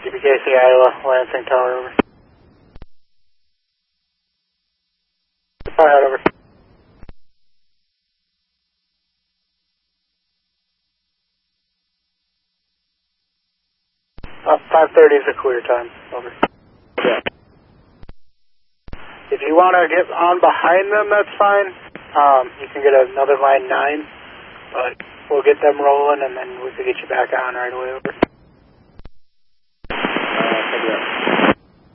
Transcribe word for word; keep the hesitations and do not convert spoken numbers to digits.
G B K C Iowa, Lansing Tower, over. Fire out, over. Uh, five thirty is a clear time, over. Yeah. If you want to get on behind them, that's fine. Um, you can get another line nine, but we'll get them rolling and then we can get you back on right away, over.